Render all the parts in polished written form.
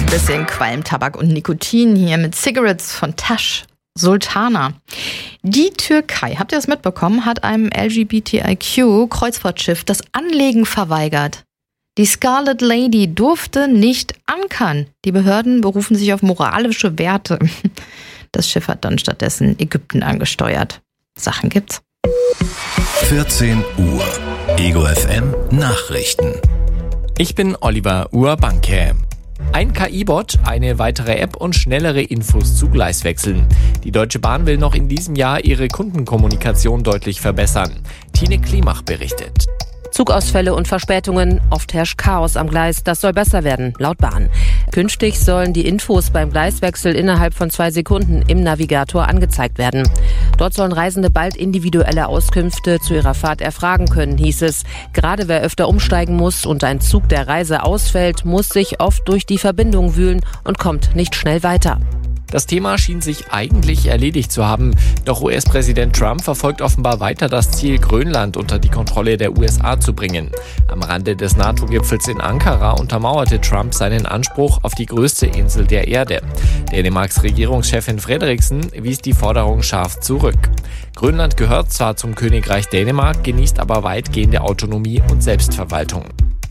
Bisschen Qualmtabak und Nikotin hier mit Cigarettes von Tash Sultana. Die Türkei, habt ihr das mitbekommen, hat einem LGBTIQ-Kreuzfahrtschiff das Anlegen verweigert. Die Scarlet Lady durfte nicht ankern. Die Behörden berufen sich auf moralische Werte. Das Schiff hat dann stattdessen Ägypten angesteuert. Sachen gibt's. 14 Uhr. Ego FM Nachrichten. Ich bin Oliver Urbanke. Ein KI-Bot, eine weitere App und schnellere Infos zu Gleiswechseln. Die Deutsche Bahn will noch in diesem Jahr ihre Kundenkommunikation deutlich verbessern. Tine Klimach berichtet. Zugausfälle und Verspätungen, oft herrscht Chaos am Gleis. Das soll besser werden, laut Bahn. Künftig sollen die Infos beim Gleiswechsel innerhalb von 2 Sekunden im Navigator angezeigt werden. Dort sollen Reisende bald individuelle Auskünfte zu ihrer Fahrt erfragen können, hieß es. Gerade wer öfter umsteigen muss und ein Zug der Reise ausfällt, muss sich oft durch die Verbindung wühlen und kommt nicht schnell weiter. Das Thema schien sich eigentlich erledigt zu haben, doch US-Präsident Trump verfolgt offenbar weiter das Ziel, Grönland unter die Kontrolle der USA zu bringen. Am Rande des NATO-Gipfels in Ankara untermauerte Trump seinen Anspruch auf die größte Insel der Erde. Dänemarks Regierungschefin Frederiksen wies die Forderung scharf zurück. Grönland gehört zwar zum Königreich Dänemark, genießt aber weitgehende Autonomie und Selbstverwaltung.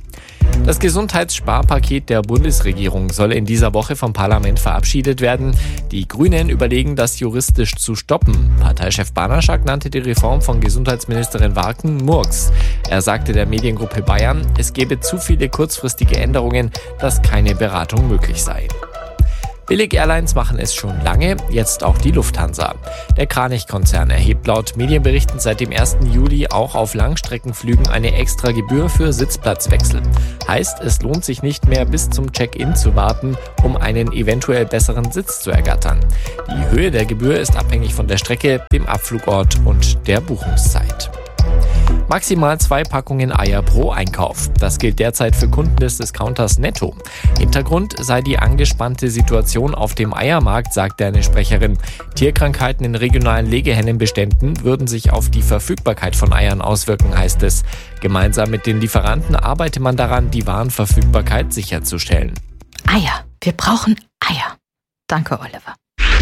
Das Gesundheitssparpaket der Bundesregierung soll in dieser Woche vom Parlament verabschiedet werden. Die Grünen überlegen, das juristisch zu stoppen. Parteichef Banaschak nannte die Reform von Gesundheitsministerin Warken Murks. Er sagte der Mediengruppe Bayern, es gebe zu viele kurzfristige Änderungen, dass keine Beratung möglich sei. Billig-Airlines machen es schon lange, jetzt auch die Lufthansa. Der Kranich-Konzern erhebt laut Medienberichten seit dem 1. Juli auch auf Langstreckenflügen eine extra Gebühr für Sitzplatzwechsel. Heißt, es lohnt sich nicht mehr bis zum Check-in zu warten, um einen eventuell besseren Sitz zu ergattern. Die Höhe der Gebühr ist abhängig von der Strecke, dem Abflugort und der Buchungszeit. Maximal 2 Packungen Eier pro Einkauf. Das gilt derzeit für Kunden des Discounters Netto. Hintergrund sei die angespannte Situation auf dem Eiermarkt, sagte eine Sprecherin. Tierkrankheiten in regionalen Legehennenbeständen würden sich auf die Verfügbarkeit von Eiern auswirken, heißt es. Gemeinsam mit den Lieferanten arbeite man daran, die Warenverfügbarkeit sicherzustellen. Eier. Wir brauchen Eier. Danke, Oliver.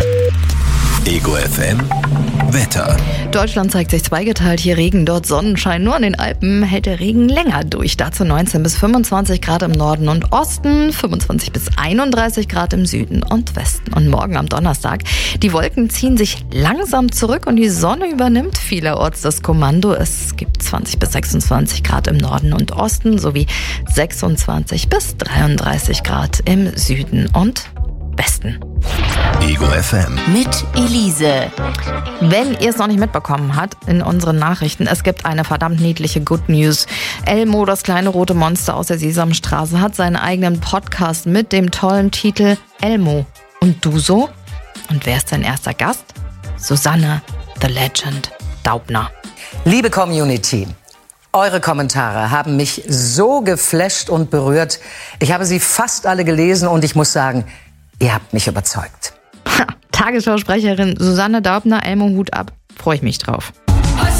Ego FM Wetter. Deutschland zeigt sich zweigeteilt. Hier Regen, dort Sonnenschein. Nur an den Alpen hält der Regen länger durch. Dazu 19 bis 25 Grad im Norden und Osten, 25 bis 31 Grad im Süden und Westen. Und morgen am Donnerstag, die Wolken ziehen sich langsam zurück und die Sonne übernimmt vielerorts das Kommando. Es gibt 20 bis 26 Grad im Norden und Osten sowie 26 bis 33 Grad im Süden und Westen. Ego FM. Mit Elise. Wenn ihr es noch nicht mitbekommen habt in unseren Nachrichten, es gibt eine verdammt niedliche Good News. Elmo, das kleine rote Monster aus der Sesamstraße, hat seinen eigenen Podcast mit dem tollen Titel Elmo. Und du so? Und wer ist dein erster Gast? Susanne, the Legend, Daubner. Liebe Community, eure Kommentare haben mich so geflasht und berührt. Ich habe sie fast alle gelesen und ich muss sagen, ihr habt mich überzeugt. Tagesschausprecherin Susanne Daubner, Elmo, Hut ab. Freue ich mich drauf.